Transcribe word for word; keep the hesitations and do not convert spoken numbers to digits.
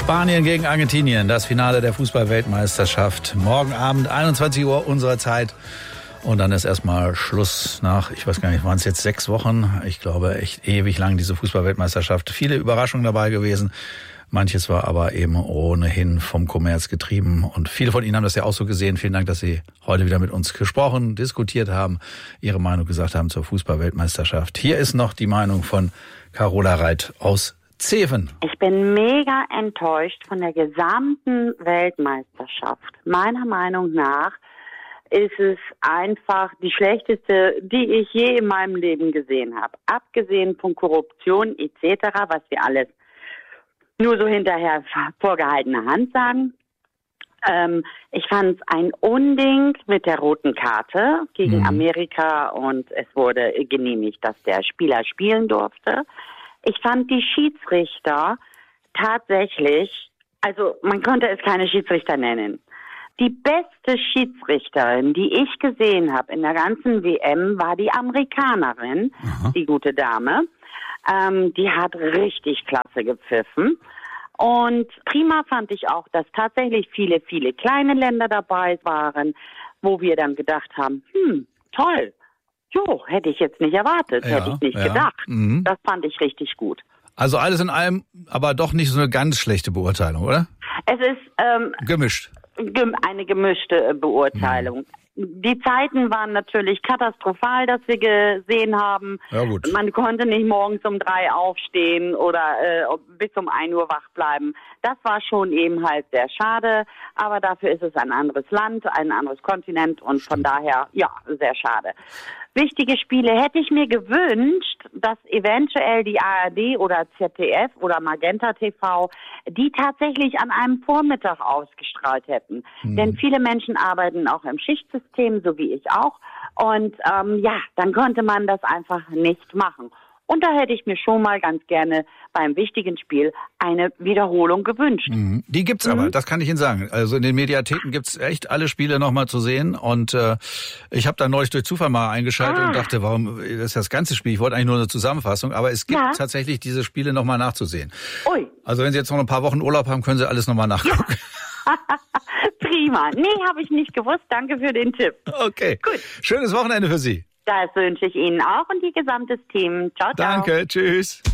Spanien gegen Argentinien, das Finale der Fußball-Weltmeisterschaft. Morgen Abend, einundzwanzig Uhr unserer Zeit. Und dann ist erstmal Schluss nach, ich weiß gar nicht, waren es jetzt sechs Wochen? Ich glaube, echt ewig lang diese Fußball-Weltmeisterschaft. Viele Überraschungen dabei gewesen. Manches war aber eben ohnehin vom Kommerz getrieben. Und viele von Ihnen haben das ja auch so gesehen. Vielen Dank, dass Sie heute wieder mit uns gesprochen, diskutiert haben, Ihre Meinung gesagt haben zur Fußball-Weltmeisterschaft. Hier ist noch die Meinung von Carola Reit aus Zeven. Ich bin mega enttäuscht von der gesamten Weltmeisterschaft. Meiner Meinung nach ist es einfach die schlechteste, die ich je in meinem Leben gesehen habe. Abgesehen von Korruption et cetera, was wir alles nur so hinterher vorgehaltene Hand sagen. Ähm, ich fand es ein Unding mit der roten Karte gegen mhm. Amerika und es wurde genehmigt, dass der Spieler spielen durfte. Ich fand die Schiedsrichter tatsächlich, also man konnte es keine Schiedsrichter nennen. Die beste Schiedsrichterin, die ich gesehen habe in der ganzen W M, war die Amerikanerin, Aha. die gute Dame. Ähm, die hat richtig klasse gepfiffen. Und prima fand ich auch, dass tatsächlich viele, viele kleine Länder dabei waren, wo wir dann gedacht haben, hm, toll, jo, hätte ich jetzt nicht erwartet, ja, hätte ich nicht ja. gedacht. Mhm. Das fand ich richtig gut. Also alles in allem, aber doch nicht so eine ganz schlechte Beurteilung, oder? Es ist ähm, gemischt. Eine gemischte Beurteilung. Mhm. Die Zeiten waren natürlich katastrophal, dass wir gesehen haben. Ja, gut. Man konnte nicht morgens um drei aufstehen oder äh, bis um ein Uhr wach bleiben. Das war schon eben halt sehr schade, aber dafür ist es ein anderes Land, ein anderes Kontinent und von daher, ja, sehr schade. Wichtige Spiele hätte ich mir gewünscht, dass eventuell die A R D oder Z D F oder Magenta T V die tatsächlich an einem Vormittag ausgestrahlt hätten. Mhm. Denn viele Menschen arbeiten auch im Schichtsystem, so wie ich auch. Und ähm, ja, dann konnte man das einfach nicht machen. Und da hätte ich mir schon mal ganz gerne beim wichtigen Spiel eine Wiederholung gewünscht. Mhm. Die gibt's mhm. aber, das kann ich Ihnen sagen. Also in den Mediatheken gibt's echt alle Spiele nochmal zu sehen. Und äh, ich habe da neulich durch Zufall mal eingeschaltet ah. und dachte, warum das ist das ganze Spiel? Ich wollte eigentlich nur eine Zusammenfassung, aber es gibt ja. tatsächlich diese Spiele nochmal nachzusehen. Ui. Also wenn Sie jetzt noch ein paar Wochen Urlaub haben, können Sie alles nochmal nachgucken. Ja. Prima. Nee, habe ich nicht gewusst. Danke für den Tipp. Okay. Gut. Schönes Wochenende für Sie. Das wünsche ich Ihnen auch und die gesamte Team. Ciao, ciao. Danke, tschüss.